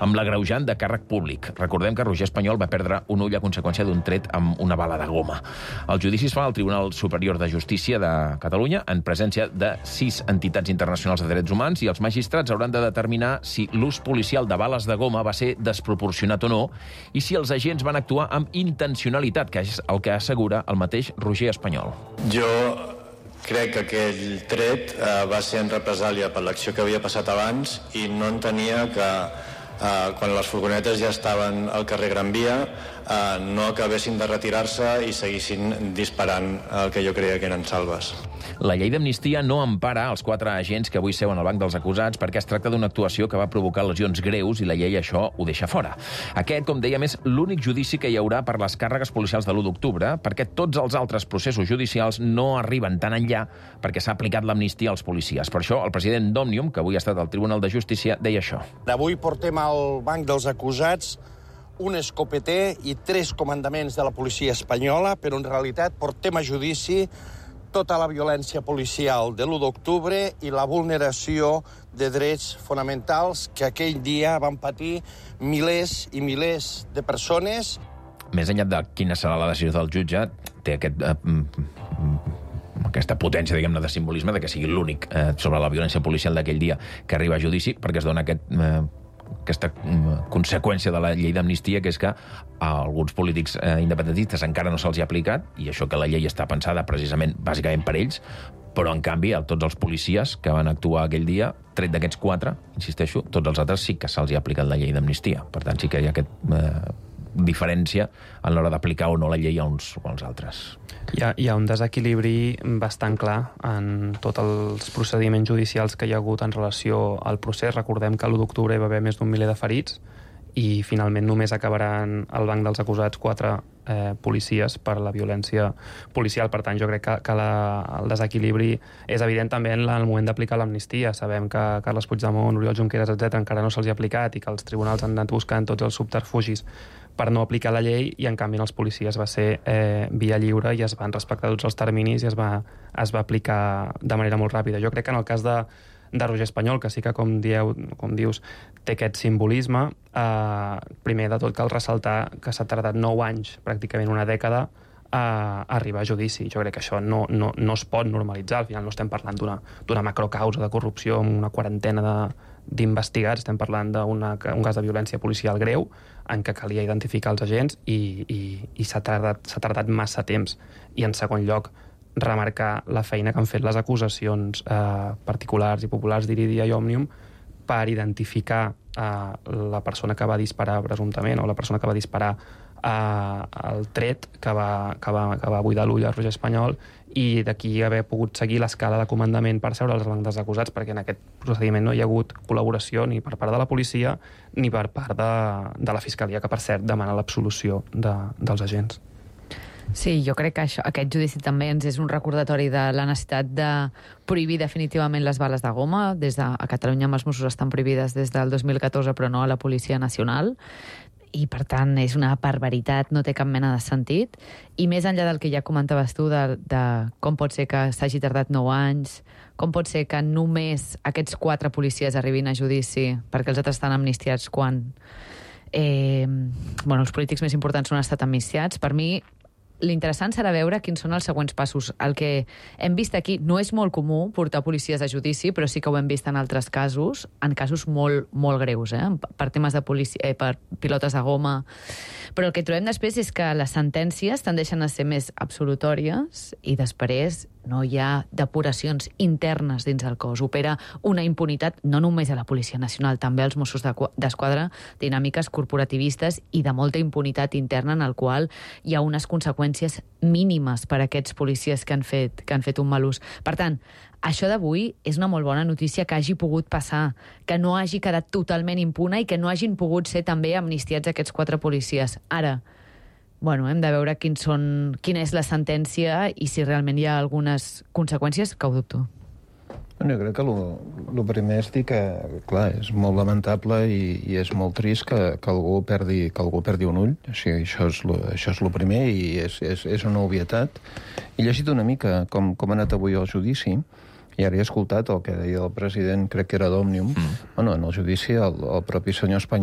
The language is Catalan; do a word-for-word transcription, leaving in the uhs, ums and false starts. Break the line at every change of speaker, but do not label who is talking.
amb l'agreujant de càrrec públic. Recordem que Roger Espanyol va perdre un ull a conseqüència d'un tret amb una bala de goma. El judici es fa al Tribunal Superior de Justícia de Catalunya en presència de sis entitats internacionals de drets humans i els magistrats hauran de determinar si l'ús policial de bales de goma va ser desproporcionat o no i si els agents van actuar amb intencionalitat, que és el que assegura el mateix Roger Espanyol.
Jo crec que aquell tret eh, va ser en represàlia per l'acció que havia passat abans i no entenia que eh, quan les furgonetes ja estaven al carrer Gran Via eh, no acabessin de retirar-se i seguissin disparant el que jo creia que eren salves.
La llei d'amnistia no empara els quatre agents que avui seuen al banc dels acusats perquè es tracta d'una actuació que va provocar lesions greus i la llei això ho deixa fora. Aquest, com dèiem, és l'únic judici que hi haurà per les càrregues policials de l'u d'octubre perquè tots els altres processos judicials no arriben tan enllà perquè s'ha aplicat l'amnistia als policies. Per això, el president d'Òmnium, que avui ha estat al Tribunal de Justícia, deia això.
Avui portem al banc dels acusats un escopeter i tres comandaments de la policia espanyola, però en realitat portem a judici tota la violència policial de l'u d'octubre i la vulneració de drets fonamentals que aquell dia van patir milers i milers de persones.
Més enllà de quina serà la decisió del jutge, té aquest, eh, aquesta potència, diguem-ne, de simbolisme de que sigui l'únic eh, sobre la violència policial d'aquell dia que arriba a judici, perquè es dona aquest... Eh, aquesta conseqüència de la llei d'amnistia, que és que a alguns polítics eh, independentistes encara no se'ls ha aplicat, i això que la llei està pensada precisament, bàsicament per ells, però en canvi a tots els policies que van actuar aquell dia, tret d'aquests quatre, insisteixo, tots els altres sí que se'ls ha aplicat la llei d'amnistia. Per tant, sí que hi ha aquesta eh, diferència a l'hora d'aplicar o no la llei a uns o als altres.
Hi ha, hi ha un desequilibri bastant clar en tots els procediments judicials que hi ha hagut en relació al procés. Recordem que l'u d'octubre hi va haver més d'un miler de ferits i finalment només acabaran al banc dels acusats quatre eh, policies per la violència policial. Per tant, jo crec que, que la, el desequilibri és evident també en el moment d'aplicar l'amnistia. Sabem que Carles Puigdemont, Oriol Junqueras, etcètera encara no se'ls ha aplicat i que els tribunals han anat buscant tots els subterfugis per no aplicar la llei, i en canvi en els policies va ser eh, via lliure i es van respectar tots els terminis i es va, es va aplicar de manera molt ràpida. Jo crec que en el cas de, de Roger Espanyol, que sí que, com, dieu, com dius, té aquest simbolisme, eh, primer de tot cal ressaltar que s'ha tardat nou anys, pràcticament una dècada, a arribar a judici. Jo crec que això no, no, no es pot normalitzar. Al final no estem parlant d'una macrocausa de corrupció amb una quarantena de d'investigats, estem parlant d'un cas de violència policial greu en què calia identificar els agents i, i, i s'ha tardat, s'ha tardat massa temps. I en segon lloc, remarcar la feina que han fet les acusacions eh, particulars i populars d'Iridia i Òmnium per identificar eh, la persona que va disparar presumptament o la persona que va disparar eh, el tret que va, que va, que va buidar l'ull a Roger Espanyol, i d'aquí haver pogut seguir l'escala de comandament per seure als bancs dels acusats, perquè en aquest procediment no hi ha hagut col·laboració ni per part de la policia ni per part de, de la Fiscalia, que per cert demana l'absolució de, dels agents.
Sí, jo crec que això, aquest judici també ens és un recordatori de la necessitat de prohibir definitivament les bales de goma. Des de, a Catalunya amb els Mossos estan prohibides des del dos mil catorze, però no a la Policia Nacional. I, per tant, és una barbaritat, no té cap mena de sentit. I més enllà del que ja comentaves tu, de, de com pot ser que s'hagi tardat nou anys, com pot ser que només aquests quatre policies arribin a judici perquè els altres estan amnistiats quan eh, bueno, els polítics més importants no han estat amnistiats. Per mi, l'interessant serà veure quins són els següents passos. El que hem vist aquí no és molt comú portar policies a judici, però sí que ho hem vist en altres casos, en casos molt, molt greus, eh? per temes de policia, eh, per pilotes de goma. Però el que trobem després és que les sentències tendeixen a ser més absolutòries i després no hi ha depuracions internes dins el cos. Opera una impunitat, no només a la Policia Nacional, també als Mossos d'Esquadra, dinàmiques corporativistes i de molta impunitat interna en el qual hi ha unes conseqüències mínimes per a aquests policies que han fet, que han fet un mal ús. Per tant, això d'avui és una molt bona notícia que hagi pogut passar, que no hagi quedat totalment impune i que no hagin pogut ser també amnistiats aquests quatre policies. Ara, bueno, hem de veure quins són, quina és la sentència i si realment hi ha algunes conseqüències, que ho dubto.
Bueno, jo crec que el primer és dir que, clar, és molt lamentable i, i és molt trist que, que, algú perdi, que algú perdi un ull. O sigui, això és lo, això és el primer i és, és, és una obvietat. He llegit una mica com, com ha anat avui el judici i ara he escoltat el que deia el president, crec que era d'Òmnium. Mm. Bueno, en el judici el, el propi senyor Espanyol